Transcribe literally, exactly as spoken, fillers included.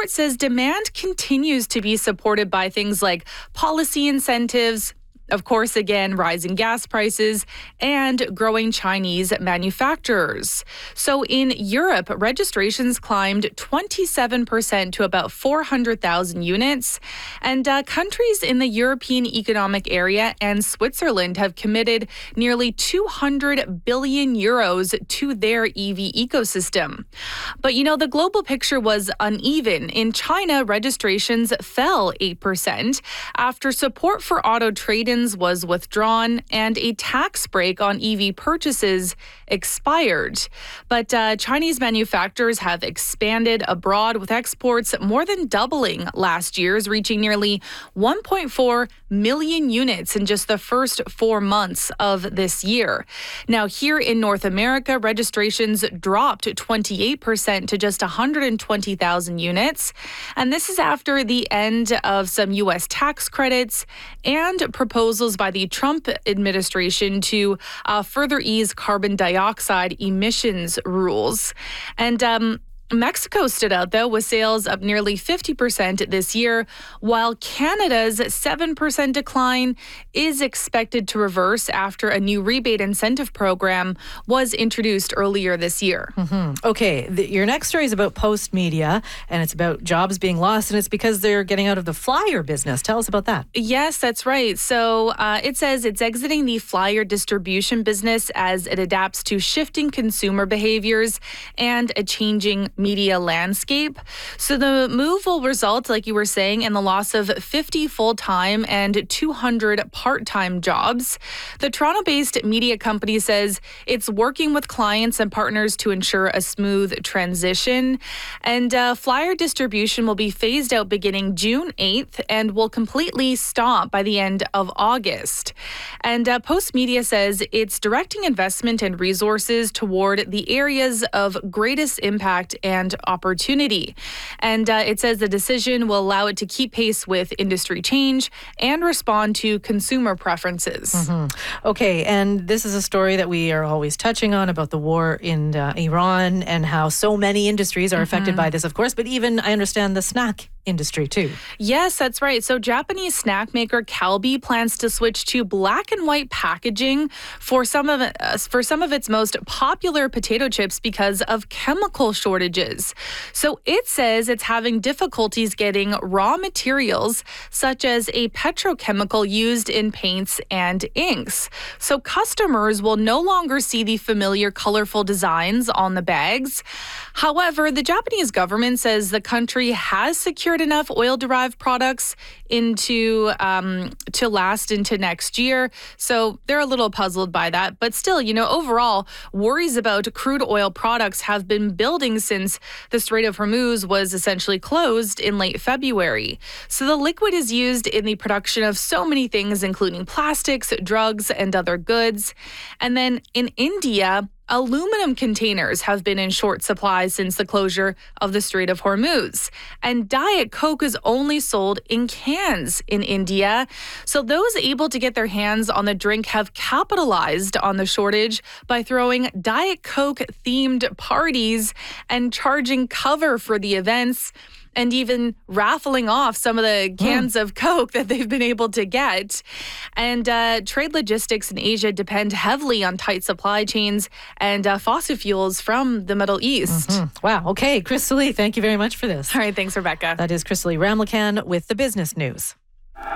report says demand continues to be supported by things like policy incentives, of course, again, rising gas prices and growing Chinese manufacturers. So in Europe, registrations climbed twenty-seven percent to about four hundred thousand units. And uh, countries in the European Economic Area and Switzerland have committed nearly two hundred billion euros to their E V ecosystem. But, you know, the global picture was uneven. In China, registrations fell eight percent after support for auto trade-ins was withdrawn and a tax break on E V purchases expired. But uh, Chinese manufacturers have expanded abroad, with exports more than doubling last year's, reaching nearly one point four million units in just the first four months of this year. Now, here in North America, registrations dropped twenty-eight percent to just one hundred twenty thousand units. And this is after the end of some U S tax credits and proposals by the Trump administration to uh, further ease carbon dioxide emissions rules. And um, Mexico stood out, though, with sales up nearly fifty percent this year, while Canada's seven percent decline is expected to reverse after a new rebate incentive program was introduced earlier this year. Mm-hmm. Okay, the, your next story is about Postmedia, and it's about jobs being lost, and it's because they're getting out of the flyer business. Tell us about that. Yes, that's right. So uh, it says it's exiting the flyer distribution business as it adapts to shifting consumer behaviors and a changing media landscape. So the move will result, like you were saying, in the loss of fifty full-time and two hundred part-time jobs. The Toronto-based media company says it's working with clients and partners to ensure a smooth transition. And uh, flyer distribution will be phased out beginning June eighth and will completely stop by the end of August. And uh, Postmedia says it's directing investment and resources toward the areas of greatest impact and opportunity. And uh, it says the decision will allow it to keep pace with industry change and respond to consumer preferences. Mm-hmm. Okay, and this is a story that we are always touching on about the war in uh, Iran and how so many industries are mm-hmm. affected by this, of course, but even I understand the snack industry too. Yes, that's right. So Japanese snack maker Calbee plans to switch to black and white packaging for some of it, uh, for some of its most popular potato chips because of chemical shortages. So it says it's having difficulties getting raw materials such as a petrochemical used in paints and inks. So customers will no longer see the familiar colorful designs on the bags. However, the Japanese government says the country has secured enough oil-derived products into um, to last into next year. So they're a little puzzled by that. But still, you know, overall, worries about crude oil products have been building since the Strait of Hormuz was essentially closed in late February. So the liquid is used in the production of so many things, including plastics, drugs, and other goods. And then in India, aluminum containers have been in short supply since the closure of the Strait of Hormuz. And Diet Coke is only sold in cans in India. So those able to get their hands on the drink have capitalized on the shortage by throwing Diet Coke-themed parties and charging cover for the events, and even raffling off some of the cans mm. of Coke that they've been able to get. And uh, trade logistics in Asia depend heavily on tight supply chains and uh, fossil fuels from the Middle East. Mm-hmm. Wow. Okay. Kristalee, thank you very much for this. All right. Thanks, Rebecca. That is Kristalee Ramlakan with the Business News.